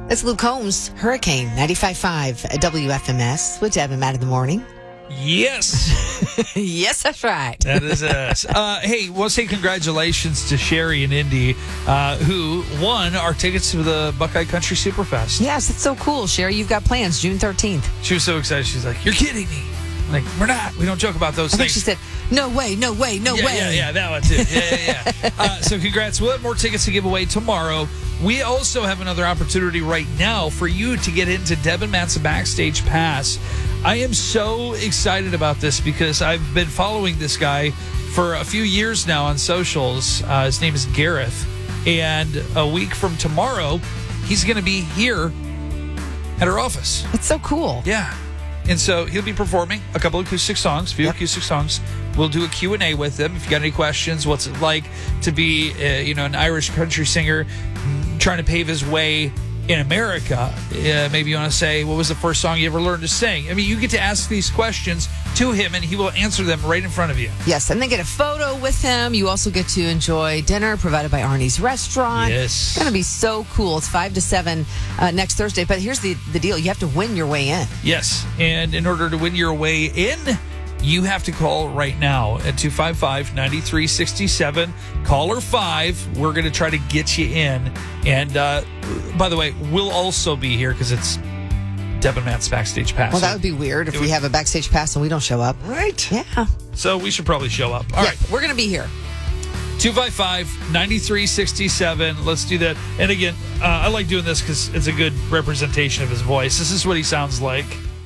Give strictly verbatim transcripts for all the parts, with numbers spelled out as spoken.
It's Luke Combs, Hurricane, ninety-five point five W F M S with Deb and Matt in the morning. Yes. Yes, that's right. That is us. Uh, hey, we'll say congratulations to Sherry and Indy, uh, who won our tickets to the Buckeye Country Superfest. Yes, it's so cool, Sherry. You've got plans June thirteenth. She was so excited. She's like, "You're kidding me." I'm like, we're not. We don't joke about those I think things. she said, no way, no way, no yeah, way. Yeah, yeah, that one too. Yeah, yeah, yeah. uh, so congrats. We'll have more tickets to give away tomorrow. We also have another opportunity right now for you to get into Deb and Matt's Backstage Pass. I am so excited about this because I've been following this guy for a few years now on socials. Uh, his name is Gareth. And a week from tomorrow, he's going to be here at our office. It's so cool. Yeah. And so he'll be performing a couple of acoustic songs, a few Yep. acoustic songs. We'll do a Q and A with him. If you got any questions, what's it like to be, uh, you know, an Irish country singer mm, trying to pave his way in America? Uh, maybe you want to say, what was the first song you ever learned to sing? I mean, you get to ask these questions to him, and he will answer them right in front of you. Yes, and then get a photo with him. You also get to enjoy dinner provided by Arnie's Restaurant. Yes. It's going to be so cool. It's five to seven uh, next Thursday. But here's the, the deal. You have to win your way in. Yes, and in order to win your way in, you have to call right now at two five five, nine three six seven. Caller five. We're going to try to get you in. And uh, by the way, we'll also be here because it's Deb and Matt's Backstage Pass. Well, that would be weird if It we would- have a backstage pass and we don't show up. Right. Yeah. So we should probably show up. All yeah, right. we're going to be here. two five five, nine three six seven. Let's do that. And again, uh, I like doing this because it's a good representation of his voice. This is what he sounds like.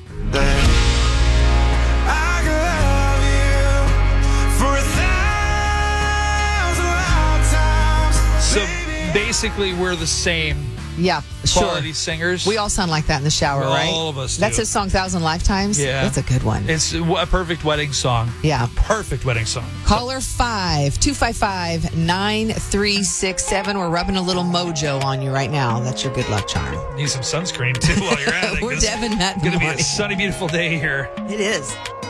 So basically, we're the same Yeah, sure. quality singers. We all sound like that in the shower, All right? of us That's do. his song, Thousand Lifetimes. Yeah. That's a good one. It's a perfect wedding song. Yeah. Perfect wedding song. Caller five, two five five, nine three six seven. We're rubbing a little mojo on you right now. That's your good luck charm. Need some sunscreen, too, while you're at it. We're 'cause Deb and Matt in It's going the to be a morning. sunny, beautiful day here. It is.